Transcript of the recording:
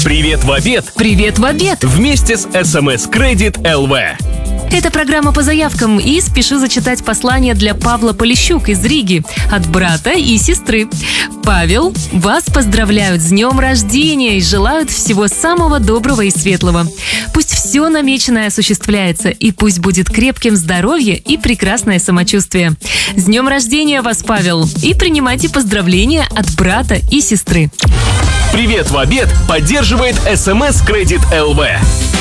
Привет в обед! Привет в обед! Вместе с СМС Кредит ЛВ. Это программа по заявкам, и спешу зачитать послание для Павла Полищук из Риги от брата и сестры. Павел, вас поздравляют с днем рождения и желают всего самого доброго и светлого. Пусть все намеченное осуществляется, и пусть будет крепким здоровье и прекрасное самочувствие. С днем рождения вас, Павел, и принимайте поздравления от брата и сестры. Привет в обед поддерживает СМС Кредит ЛВ.